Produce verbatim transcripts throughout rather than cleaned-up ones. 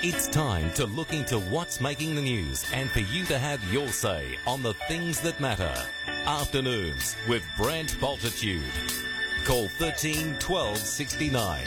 It's time to look into what's making the news and for you to have your say on the things that matter. Afternoons with Brent Bultitude. Call thirteen twelve sixty-nine.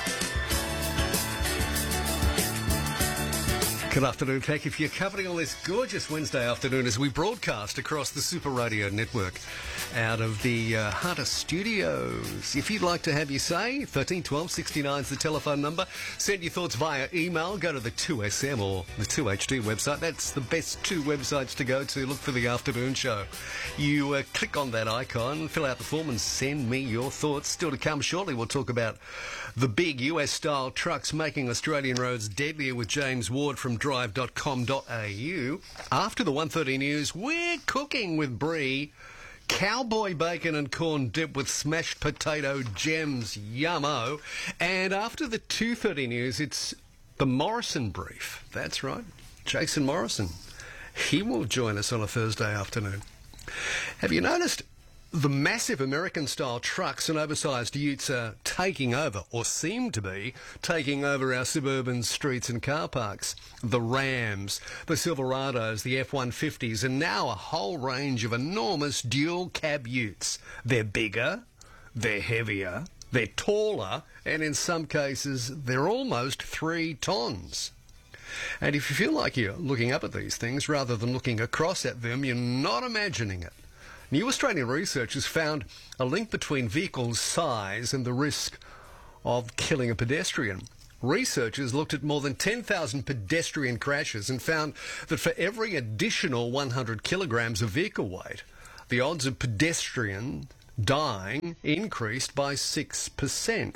Good afternoon. Thank you for your company on this gorgeous Wednesday afternoon as we broadcast across the Super Radio Network out of the uh, Hunter Studios. If you'd like to have your say, thirteen twelve sixty-nine is the telephone number. Send your thoughts via email. Go to the two S M or the two H D website. That's the best two websites to go to. Look for the afternoon show. You uh, click on that icon, fill out the form and send me your thoughts. Still to come shortly, we'll talk about the big U S-style trucks making Australian roads deadlier with James Ward from drive dot com dot a u. After the one thirty news, we're cooking with Brie. Cowboy bacon and corn dip with smashed potato gems. Yummo. And after the two thirty news, it's the Morrison brief. That's right. Jason Morrison. He will join us on a Thursday afternoon. Have you noticed the massive American-style trucks and oversized utes are taking over, or seem to be, taking over our suburban streets and car parks? The Rams, the Silverados, the F one fifties, and now a whole range of enormous dual-cab utes. They're bigger, they're heavier, they're taller, and in some cases, they're almost three tons. And if you feel like you're looking up at these things rather than looking across at them, you're not imagining it. New Australian research has found a link between vehicle size and the risk of killing a pedestrian. Researchers looked at more than ten thousand pedestrian crashes and found that for every additional one hundred kilograms of vehicle weight, the odds of pedestrian dying increased by six percent.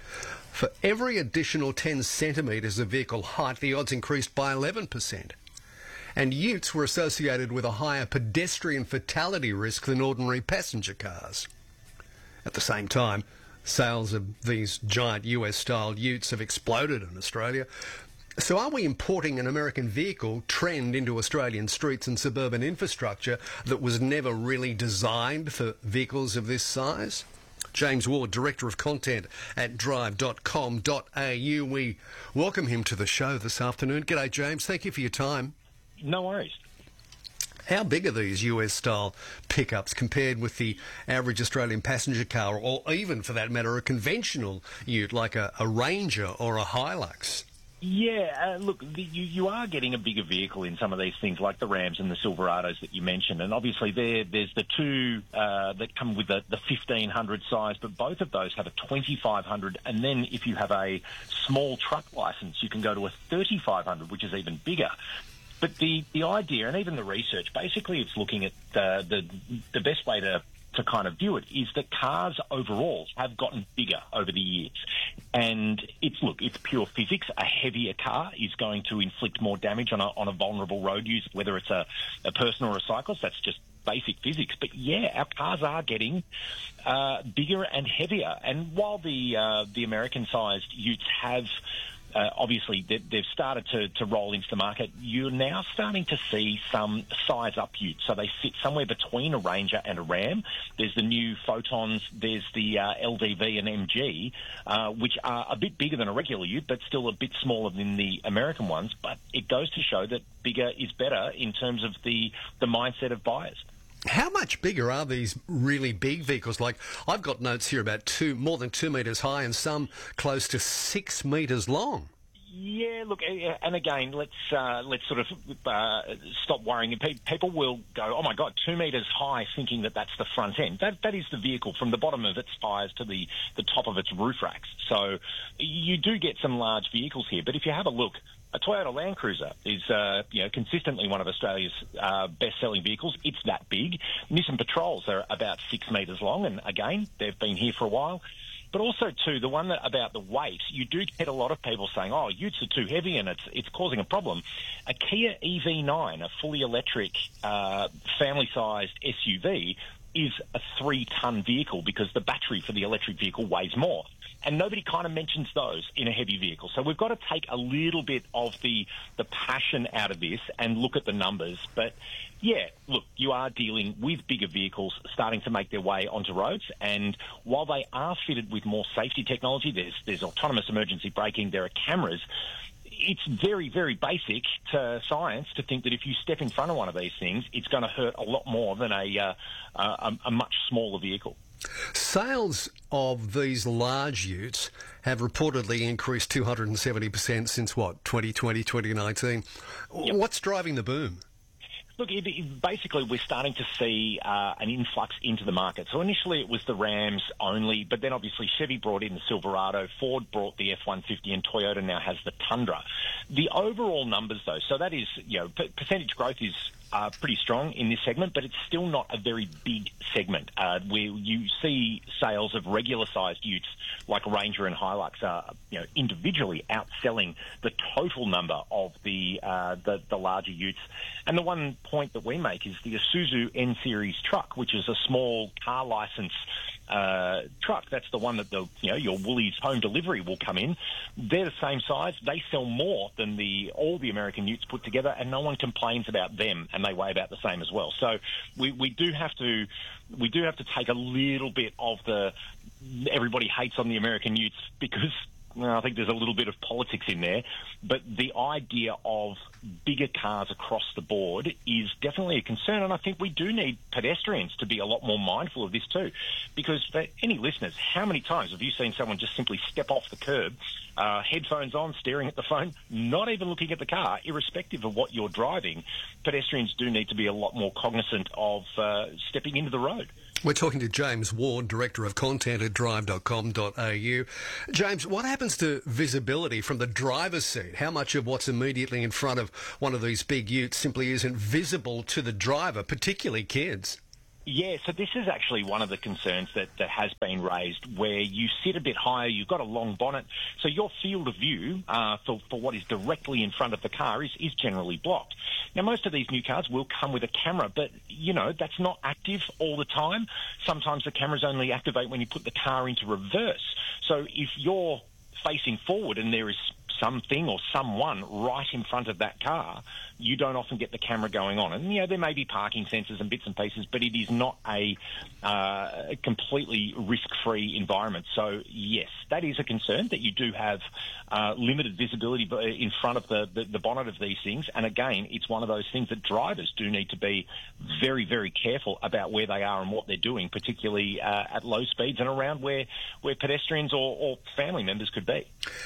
For every additional ten centimetres of vehicle height, the odds increased by eleven percent. And utes were associated with a higher pedestrian fatality risk than ordinary passenger cars. At the same time, sales of these giant U S-style utes have exploded in Australia. So are we importing an American vehicle trend into Australian streets and suburban infrastructure that was never really designed for vehicles of this size? James Ward, Director of Content at drive dot com dot a u. We welcome him to the show this afternoon. G'day, James. Thank you for your time. No worries. How big are these U S-style pickups compared with the average Australian passenger car, or even, for that matter, a conventional ute like a, a Ranger or a Hilux? Yeah, uh, look, the, you, you are getting a bigger vehicle in some of these things, like the Rams and the Silverados that you mentioned. And obviously there, there's the two uh, that come with the, the fifteen hundred size, but both of those have a twenty-five hundred. And then if you have a small truck licence, you can go to a thirty-five hundred, which is even bigger. But the, the idea, and even the research, basically it's looking at uh, the the best way to, to kind of view it is that cars overall have gotten bigger over the years. And it's, look, it's pure physics. A heavier car is going to inflict more damage on a, on a vulnerable road user, whether it's a, a person or a cyclist. That's just basic physics. But yeah, our cars are getting uh, bigger and heavier. And while the, uh, the American-sized utes have... Uh, obviously, they, they've started to, to roll into the market. You're now starting to see some size-up utes. So they sit somewhere between a Ranger and a Ram. There's the new Photons. There's the uh, L D V and M G, uh, which are a bit bigger than a regular ute, but still a bit smaller than the American ones. But it goes to show that bigger is better in terms of the, the mindset of buyers. How much bigger are these really big vehicles? Like, I've got notes here about two, more than two metres high and some close to six metres long. Yeah, look, and again, let's uh, let's sort of uh, stop worrying. People will go, oh my God, two metres high, thinking that that's the front end. That that is the vehicle from the bottom of its tyres to the, the top of its roof racks. So you do get some large vehicles here. But if you have a look, a Toyota Land Cruiser is uh, you know consistently one of Australia's uh, best-selling vehicles. It's that big. Nissan Patrols are about six metres long, and again, they've been here for a while. But also, too, the one that about the weight, you do get a lot of people saying, oh, utes are too heavy and it's it's causing a problem. A Kia E V nine, a fully electric uh, family-sized S U V, is a three-ton vehicle because the battery for the electric vehicle weighs more. And nobody kind of mentions those in a heavy vehicle. So we've got to take a little bit of the the passion out of this and look at the numbers. But, yeah, look, you are dealing with bigger vehicles starting to make their way onto roads. And while they are fitted with more safety technology, there's there's autonomous emergency braking, there are cameras, it's very, very basic to science to think that if you step in front of one of these things, it's going to hurt a lot more than a, uh, a, a much smaller vehicle. Sales of these large utes have reportedly increased two hundred seventy percent since, what, twenty twenty, twenty nineteen? Yep. What's driving the boom? Look, it, it, basically we're starting to see uh, an influx into the market. So initially it was the Rams only, but then obviously Chevy brought in the Silverado, Ford brought the F one fifty, and Toyota now has the Tundra. The overall numbers, though, so that is, you know, p- percentage growth is uh, pretty strong in this segment, but it's still not a very big segment uh, where you see sales of regular-sized utes like Ranger and Hilux are, you know, individually outselling the total number of the, uh, the the larger utes. And the one point that we make is the Isuzu N-Series truck, which is a small car license uh, truck. That's the one that the you know your Woolies home delivery will come in. They're the same size. They sell more than the all the American utes put together, and no one complains about them. And they weigh about the same as well. So we, we do have to we do have to take a little bit of the everybody hates on the American utes because. Well, I think there's a little bit of politics in there, but the idea of bigger cars across the board is definitely a concern, and I think we do need pedestrians to be a lot more mindful of this too, because for any listeners, how many times have you seen someone just simply step off the curb, uh, headphones on, staring at the phone, not even looking at the car, irrespective of what you're driving? Pedestrians do need to be a lot more cognizant of uh, stepping into the road. We're talking to James Ward, Director of Content at drive dot com dot a u. James, what happens to visibility from the driver's seat? How much of what's immediately in front of one of these big utes simply isn't visible to the driver, particularly kids? Yeah, so this is actually one of the concerns that, that has been raised, where you sit a bit higher, you've got a long bonnet, so your field of view uh, for, for what is directly in front of the car is, is generally blocked. Now, most of these new cars will come with a camera, but, you know, that's not active all the time. Sometimes the cameras only activate when you put the car into reverse. So if you're facing forward and there is something or someone right in front of that car, you don't often get the camera going on. And, you know, there may be parking sensors and bits and pieces, but it is not a uh, completely risk-free environment. So, yes, that is a concern, that you do have uh, limited visibility in front of the, the, the bonnet of these things. And, again, it's one of those things that drivers do need to be very, very careful about where they are and what they're doing, particularly uh, at low speeds and around where, where pedestrians or, or family members could be.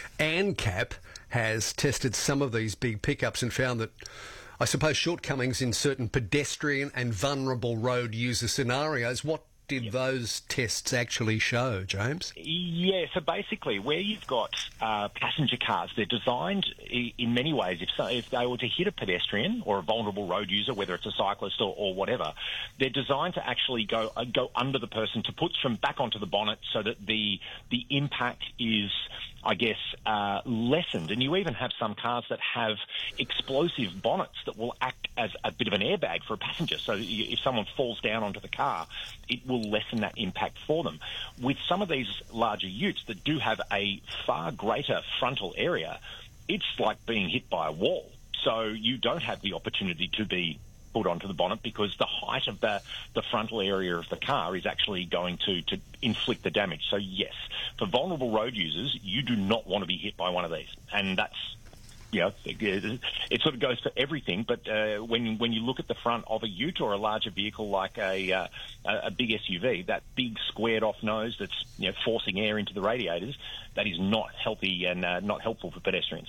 ANCAP has tested some of these big pickups and found that, I suppose, shortcomings in certain pedestrian and vulnerable road user scenarios. What did yep. those tests actually show, James? Yeah, so basically where you've got uh, passenger cars, they're designed in many ways, if, so, if they were to hit a pedestrian or a vulnerable road user, whether it's a cyclist or, or whatever, they're designed to actually go uh, go under the person to put them back onto the bonnet so that the the impact is, I guess, uh, lessened. And you even have some cars that have explosive bonnets that will act as a bit of an airbag for a passenger. So you, if someone falls down onto the car, it will lessen that impact for them. With some of these larger utes that do have a far greater frontal area, it's like being hit by a wall. So you don't have the opportunity to be put onto the bonnet because the height of the, the frontal area of the car is actually going to, to inflict the damage. So, yes, for vulnerable road users, you do not want to be hit by one of these. And that's, you know, it, it sort of goes for everything. But uh, when when you look at the front of a ute or a larger vehicle like a uh, a big S U V, that big squared-off nose that's, you know, forcing air into the radiators, that is not healthy and uh, not helpful for pedestrians.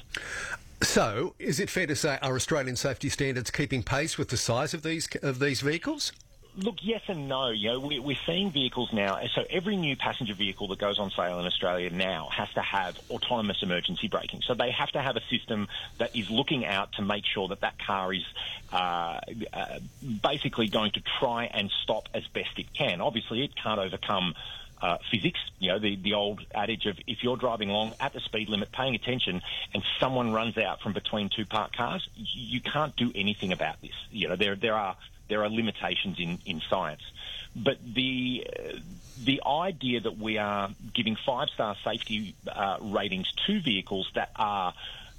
So, is it fair to say, are Australian safety standards keeping pace with the size of these of these vehicles? Look, yes and no. You know, we, we're seeing vehicles now. So every new passenger vehicle that goes on sale in Australia now has to have autonomous emergency braking. So they have to have a system that is looking out to make sure that that car is uh, uh, basically going to try and stop as best it can. Obviously, it can't overcome Uh, physics, you know, the, the old adage of if you're driving along at the speed limit, paying attention, and someone runs out from between two parked cars, you, you can't do anything about this. You know, there there are there are limitations in, in science. But the uh, the idea that we are giving five-star safety uh, ratings to vehicles that are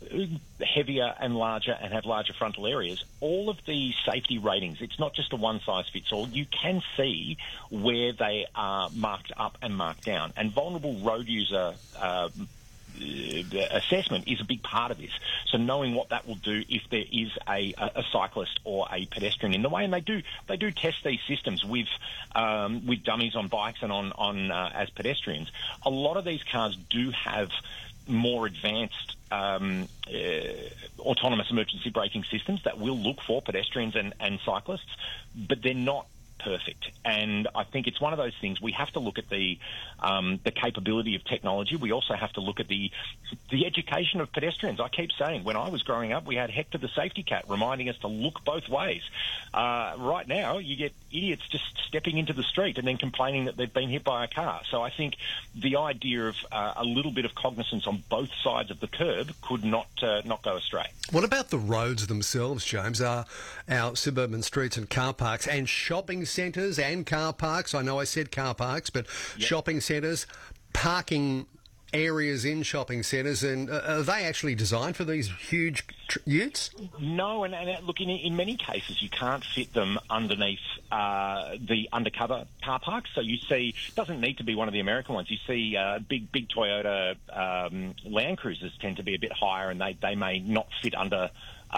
heavier and larger and have larger frontal areas, all of the safety ratings, it's not just a one-size-fits-all. You can see where they are marked up and marked down. And vulnerable road user uh, uh, assessment is a big part of this. So knowing what that will do if there is a, a, a cyclist or a pedestrian in the way, and they do they do test these systems with um, with dummies on bikes and on on uh, as pedestrians. A lot of these cars do have more advanced um, uh, autonomous emergency braking systems that will look for pedestrians and, and cyclists, but they're not perfect. And I think it's one of those things. We have to look at the um, the capability of technology. We also have to look at the the education of pedestrians. I keep saying, when I was growing up, we had Hector the safety cat reminding us to look both ways. Uh, right now, you get idiots just stepping into the street and then complaining that they've been hit by a car. So I think the idea of uh, a little bit of cognizance on both sides of the curb could not uh, not go astray. What about the roads themselves, James? Are our suburban streets and car parks and shopping centres and car parks, I know I said car parks, but yep. shopping centres, parking areas in shopping centres, and uh, are they actually designed for these huge tr- utes? No, and, and look, in, in many cases you can't fit them underneath uh, the undercover car parks. So you see, it doesn't need to be one of the American ones. You see uh, big big Toyota um, Land Cruisers tend to be a bit higher, and they, they may not fit under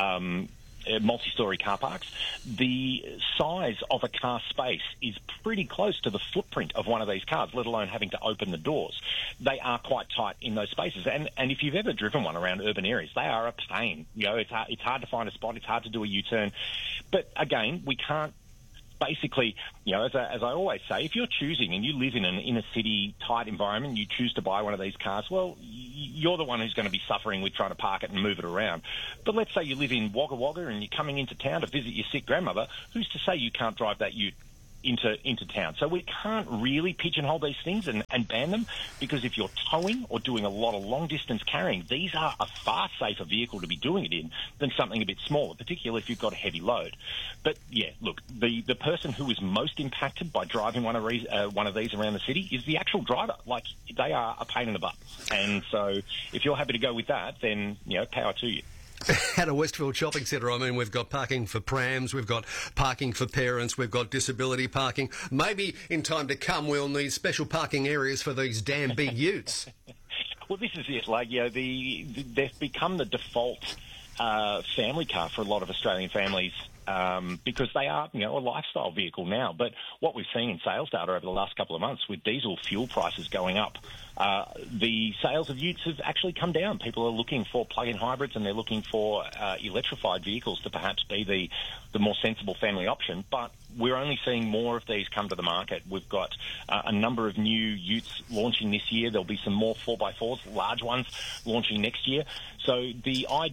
um multi-storey car parks. The size of a car space is pretty close to the footprint of one of these cars, let alone having to open the doors. They are quite tight in those spaces, and and if you've ever driven one around urban areas, they are a pain. You know, it's hard, it's hard to find a spot, it's hard to do a U-turn. But again, we can't basically, you know, as I, as I always say, if you're choosing and you live in an inner city tight environment, you choose to buy one of these cars, well, you're the one who's going to be suffering with trying to park it and move it around. But let's say you live in Wagga Wagga and you're coming into town to visit your sick grandmother, who's to say you can't drive that ute into into town? So we can't really pigeonhole these things and, and ban them, because if you're towing or doing a lot of long-distance carrying, these are a far safer vehicle to be doing it in than something a bit smaller, particularly if you've got a heavy load. But, yeah, look, the, the person who is most impacted by driving one of, these, uh, one of these around the city is the actual driver. Like, they are a pain in the butt. And so if you're happy to go with that, then, you know, power to you. At a Westfield shopping centre, I mean, we've got parking for prams, we've got parking for parents, we've got disability parking. Maybe in time to come we'll need special parking areas for these damn big utes. Well, this is it. Like, you know, the, the they've become the default uh, family car for a lot of Australian families. Um, because they are, you know, a lifestyle vehicle now. But what we've seen in sales data over the last couple of months, with diesel fuel prices going up, uh, the sales of utes have actually come down. People are looking for plug-in hybrids, and they're looking for uh, electrified vehicles to perhaps be the, the more sensible family option. But we're only seeing more of these come to the market. We've got uh, a number of new utes launching this year. There'll be some more four by fours, large ones, launching next year. So the idea